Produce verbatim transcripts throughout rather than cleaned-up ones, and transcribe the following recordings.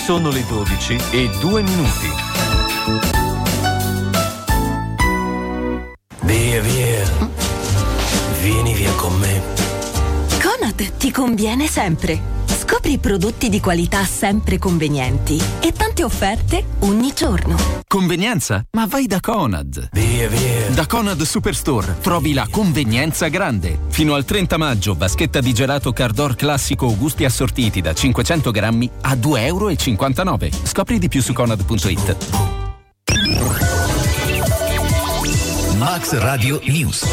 Sono le dodici e due minuti. Via, via. Vieni via con me. Conad ti conviene sempre. Scopri prodotti di qualità sempre convenienti e tante offerte ogni giorno. Convenienza? Ma vai da Conad. Via, via. Da Conad Superstore trovi la convenienza grande. Fino al trenta maggio, vaschetta di gelato Cardor classico gusti assortiti da cinquecento grammi a due e cinquantanove euro. Scopri di più su conad punto it. Max Radio News.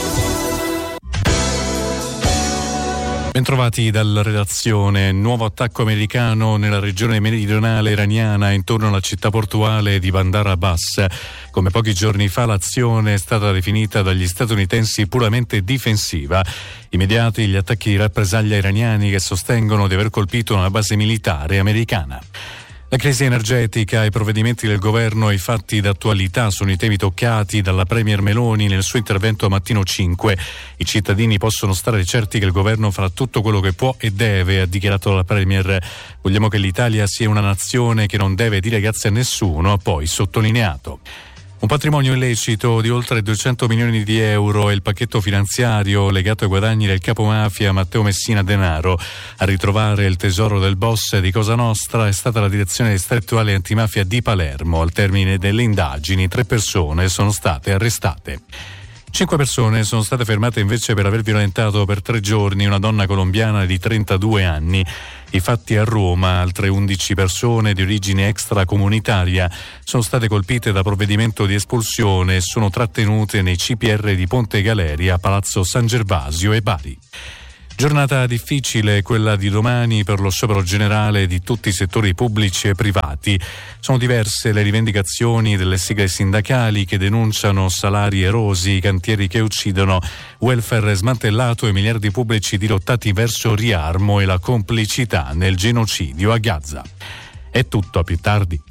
Bentrovati dalla redazione. Nuovo attacco americano nella regione meridionale iraniana intorno alla città portuale di Bandar Abbas. Come pochi giorni fa l'azione è stata definita dagli statunitensi puramente difensiva. Immediati gli attacchi di rappresaglia iraniani che sostengono di aver colpito una base militare americana. La crisi energetica, i provvedimenti del governo e i fatti d'attualità sono i temi toccati dalla Premier Meloni nel suo intervento a Mattino cinque. I cittadini possono stare certi che il governo farà tutto quello che può e deve, ha dichiarato la Premier. Vogliamo che l'Italia sia una nazione che non deve dire grazie a nessuno, ha poi sottolineato. Un patrimonio illecito di oltre duecento milioni di euro è il pacchetto finanziario legato ai guadagni del capomafia Matteo Messina Denaro. A ritrovare il tesoro del boss di Cosa Nostra è stata la direzione distrettuale antimafia di Palermo. Al termine delle indagini, tre persone sono state arrestate. Cinque persone sono state fermate invece per aver violentato per tre giorni una donna colombiana di trentadue anni. I fatti a Roma, altre undici persone di origine extracomunitaria sono state colpite da provvedimento di espulsione e sono trattenute nei C P R di Ponte Galeria, Palazzo San Gervasio e Bari. Giornata difficile quella di domani per lo sciopero generale di tutti i settori pubblici e privati. Sono diverse le rivendicazioni delle sigle sindacali che denunciano salari erosi, cantieri che uccidono, welfare smantellato e miliardi pubblici dirottati verso riarmo e la complicità nel genocidio a Gaza. È tutto, a più tardi.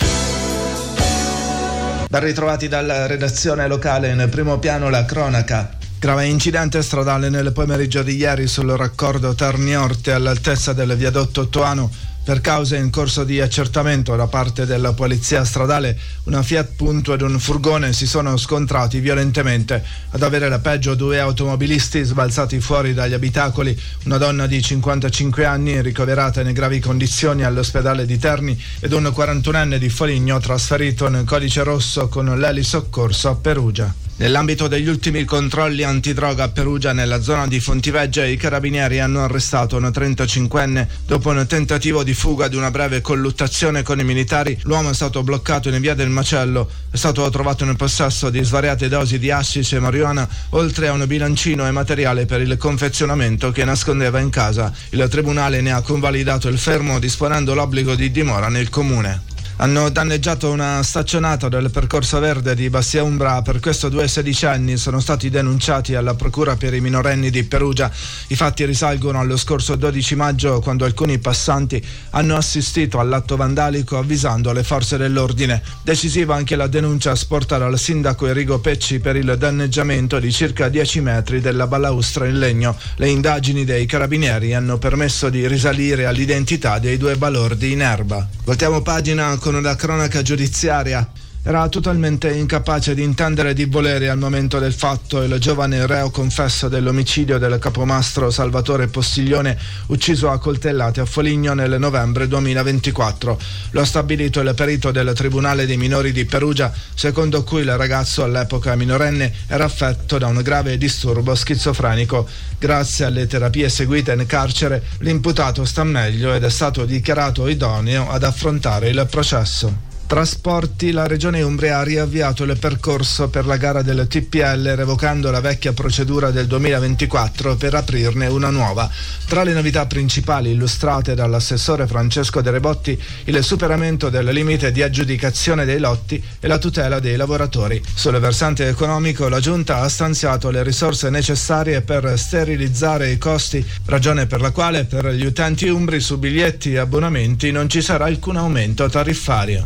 Ben ritrovati dalla redazione locale. In primo piano la cronaca. Grave incidente stradale nel pomeriggio di ieri sul raccordo Terni-Orte all'altezza del viadotto Toano. Per cause in corso di accertamento da parte della polizia stradale, una Fiat Punto ed un furgone si sono scontrati violentemente. Ad avere la peggio due automobilisti sbalzati fuori dagli abitacoli, una donna di cinquantacinque anni ricoverata in gravi condizioni all'ospedale di Terni ed un quarantunenne di Foligno trasferito in codice rosso con l'elisoccorso a Perugia. Nell'ambito degli ultimi controlli antidroga a Perugia, nella zona di Fontiveggia, i carabinieri hanno arrestato un trentacinquenne. Dopo un tentativo di fuga di una breve colluttazione con i militari, l'uomo è stato bloccato in via del Macello. È stato trovato in possesso di svariate dosi di hashish e marijuana, oltre a un bilancino e materiale per il confezionamento che nascondeva in casa. Il tribunale ne ha convalidato il fermo, disponendo l'obbligo di dimora nel comune. Hanno danneggiato una staccionata del percorso verde di Bastia Umbra, per questo due sedicenni sono stati denunciati alla procura per i minorenni di Perugia. I fatti risalgono allo scorso dodici maggio, quando alcuni passanti hanno assistito all'atto vandalico avvisando le forze dell'ordine. Decisiva anche la denuncia sporta dal sindaco Enrico Pecci per il danneggiamento di circa dieci metri della balaustra in legno. Le indagini dei carabinieri hanno permesso di risalire all'identità dei due balordi in erba. Voltiamo pagina con una cronaca giudiziaria. Era totalmente incapace di intendere e di volere al momento del fatto il giovane reo confesso dell'omicidio del capomastro Salvatore Postiglione, ucciso a coltellate a Foligno nel novembre duemilaventiquattro. Lo ha stabilito il perito del Tribunale dei minori di Perugia, secondo cui il ragazzo, all'epoca minorenne, era affetto da un grave disturbo schizofrenico. Grazie alle terapie seguite in carcere, l'imputato sta meglio ed è stato dichiarato idoneo ad affrontare il processo. Trasporti, la Regione Umbria ha riavviato il percorso per la gara del T P L, revocando la vecchia procedura del duemilaventiquattro per aprirne una nuova. Tra le novità principali illustrate dall'assessore Francesco De Rebotti, il superamento del limite di aggiudicazione dei lotti e la tutela dei lavoratori. Sul versante economico, la Giunta ha stanziato le risorse necessarie per sterilizzare i costi, ragione per la quale per gli utenti umbri su biglietti e abbonamenti non ci sarà alcun aumento tariffario.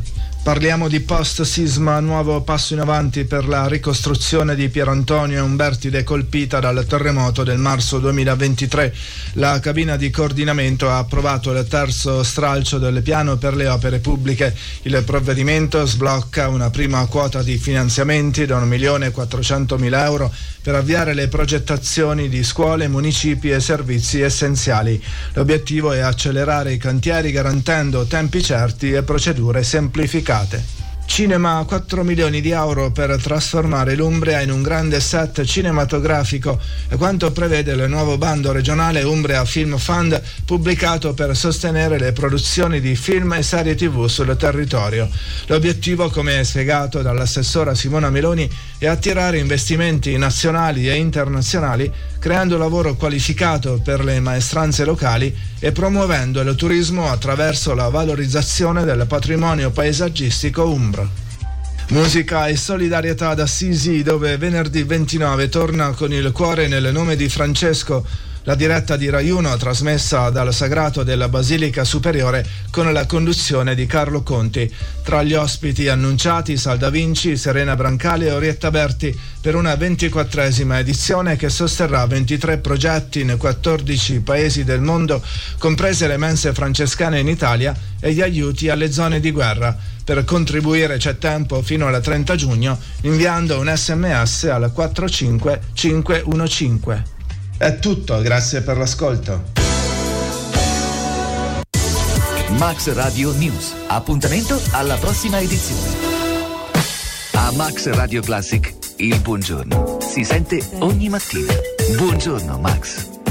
Parliamo di post-sisma, nuovo passo in avanti per la ricostruzione di Pierantonio e Umbertide colpita dal terremoto del marzo duemilaventitré. La cabina di coordinamento ha approvato il terzo stralcio del piano per le opere pubbliche. Il provvedimento sblocca una prima quota di finanziamenti da un milione e quattrocentomila euro per avviare le progettazioni di scuole, municipi e servizi essenziali. L'obiettivo è accelerare i cantieri garantendo tempi certi e procedure semplificate. Cinema, quattro milioni di euro per trasformare l'Umbria in un grande set cinematografico, è quanto prevede il nuovo bando regionale Umbria Film Fund pubblicato per sostenere le produzioni di film e serie tv sul territorio. L'obiettivo, come è spiegato dall'assessora Simona Meloni, è attirare investimenti nazionali e internazionali, creando lavoro qualificato per le maestranze locali e promuovendo il turismo attraverso la valorizzazione del patrimonio paesaggistico umbro. Musica e solidarietà ad Assisi, dove venerdì ventinove torna Con il cuore nel nome di Francesco, la diretta di Rai uno trasmessa dal Sagrato della Basilica Superiore con la conduzione di Carlo Conti. Tra gli ospiti annunciati Salda Vinci, Serena Brancali e Orietta Berti per una ventiquattresima edizione che sosterrà ventitré progetti in quattordici paesi del mondo, comprese le mense francescane in Italia e gli aiuti alle zone di guerra. Per contribuire c'è tempo fino al trenta giugno inviando un sms al quattro cinque cinque uno cinque. È tutto, grazie per l'ascolto. Max Radio News. Appuntamento alla prossima edizione. A Max Radio Classic il buongiorno si sente ogni mattina. Buongiorno Max.